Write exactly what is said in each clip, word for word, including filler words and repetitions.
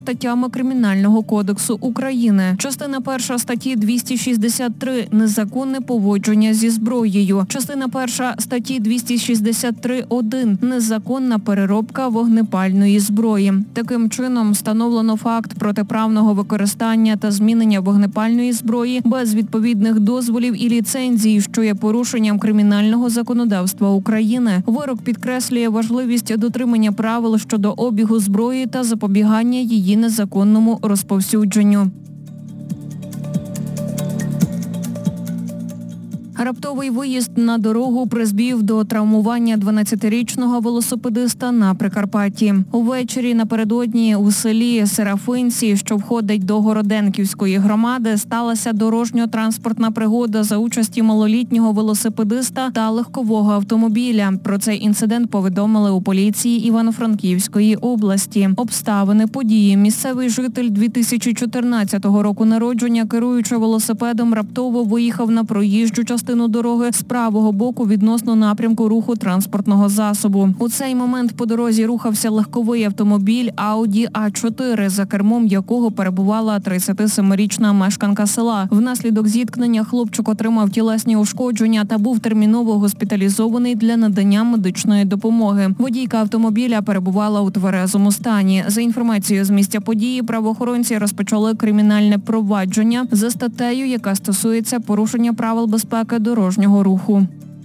статтями Кримінального кодексу України. Частина перша статті двісті шістдесят три «Незаконне поводження зі зброєю». Частина перша статті двісті шістдесят три один «Незаконна переробка вогнепальної зброї». Таким чином встановлено факт протиправного використання та змінення вогнепальної зброї без відповідних дозволів і ліцензій, що є порушенням кримінального законодавства України. Вирок підкреслює важливість дотримання правил щодо обігу зброї та запобігання її незаконному розповсюдженню. Раптовий виїзд на дорогу призвів до травмування дванадцятирічного велосипедиста на Прикарпатті. Увечері напередодні у селі Серафинці, що входить до Городенківської громади, сталася дорожньо-транспортна пригода за участі малолітнього велосипедиста та легкового автомобіля. Про цей інцидент повідомили у поліції Івано-Франківської області. Обставини події. Місцевий житель дві тисячі чотирнадцятого року народження, керуючи велосипедом, раптово виїхав на проїжджу частину дороги з правого боку відносно напрямку руху транспортного засобу. У цей момент по дорозі рухався легковий автомобіль Audi а чотири, за кермом якого перебувала тридцятисемирічна мешканка села. Внаслідок зіткнення хлопчик отримав тілесні ушкодження та був терміново госпіталізований для надання медичної допомоги. Водійка автомобіля перебувала у тверезому стані. За інформацією з місця події, правоохоронці розпочали кримінальне провадження за статтею, яка стосується порушення правил безпеки дорожнього руху.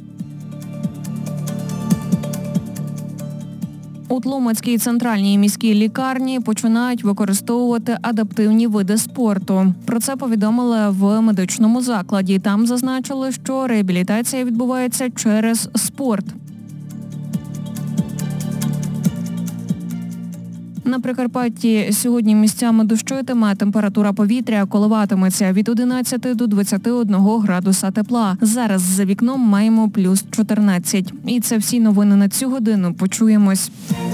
У Тлумацькій центральній міській лікарні починають використовувати адаптивні види спорту. Про це повідомили в медичному закладі. Там зазначили, що реабілітація відбувається через спорт. На Прикарпатті сьогодні місцями дощитиме, температура повітря коливатиметься від одинадцяти до двадцяти одного градуса тепла. Зараз за вікном маємо плюс чотирнадцять. І це всі новини на цю годину. Почуємось.